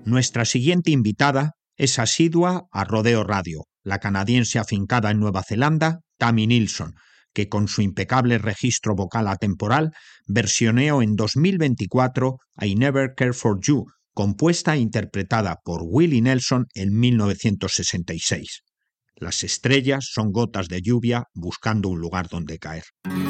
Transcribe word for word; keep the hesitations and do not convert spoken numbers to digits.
Nuestra siguiente invitada es asidua a Rodeo Radio, la canadiense afincada en Nueva Zelanda, Tami Nilsson, que con su impecable registro vocal atemporal versioneó en dos mil veinticuatro I Never Care for You, compuesta e interpretada por Willie Nelson en mil novecientos sesenta y seis. Las estrellas son gotas de lluvia buscando un lugar donde caer.